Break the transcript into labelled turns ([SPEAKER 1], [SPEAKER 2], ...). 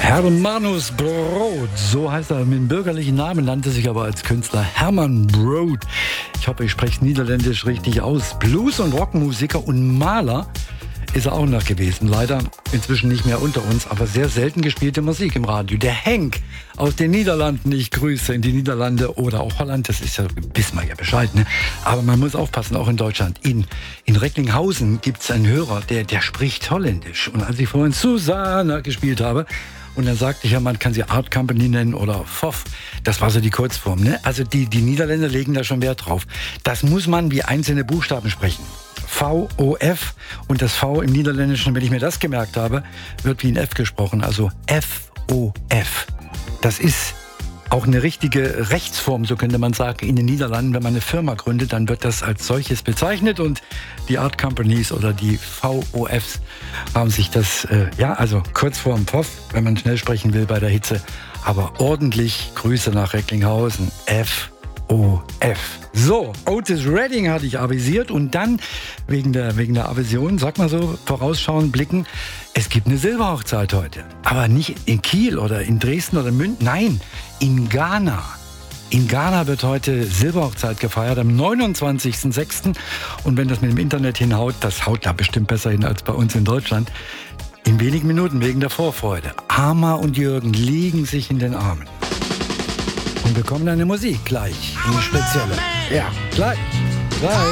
[SPEAKER 1] Hermanus Brood, so heißt er mit dem bürgerlichen Namen, nannte sich aber als Künstler Herman Brood. Ich hoffe, ich spreche es niederländisch richtig aus. Blues- und Rockmusiker und Maler ist er auch noch gewesen. Leider inzwischen nicht mehr unter uns, aber sehr selten gespielte Musik im Radio. Der Henk aus den Niederlanden, ich grüße in die Niederlande oder auch Holland, das ist ja, wissen wir ja Bescheid, ne? Aber man muss aufpassen, auch in Deutschland. In Recklinghausen gibt es einen Hörer, der spricht Holländisch. Und als ich vorhin Susanna gespielt habe, und dann sagte ich ja, man kann sie Art Company nennen oder FOF. Das war so die Kurzform, ne? Also die Niederländer legen da schon Wert drauf. Das muss man wie einzelne Buchstaben sprechen. V-O-F und das V im Niederländischen, wenn ich mir das gemerkt habe, wird wie ein F gesprochen, also F-O-F. Das ist auch eine richtige Rechtsform, so könnte man sagen, in den Niederlanden. Wenn man eine Firma gründet, dann wird das als solches bezeichnet und die Art Companies oder die VOFs haben sich das, also Kurzform POF, wenn man schnell sprechen will bei der Hitze, aber ordentlich Grüße nach Recklinghausen, F-O-F. So, Otis Redding hatte ich avisiert und dann wegen der Avision, sag mal so, vorausschauen, blicken, es gibt eine Silberhochzeit heute. Aber nicht in Kiel oder in Dresden oder München, nein, in Ghana. In Ghana wird heute Silberhochzeit gefeiert, am 29.06. Und wenn das mit dem Internet hinhaut, das haut da bestimmt besser hin als bei uns in Deutschland, in wenigen Minuten wegen der Vorfreude. Ama und Jürgen liegen sich in den Armen. Und bekommen eine Musik gleich, eine spezielle. Ja, gleich.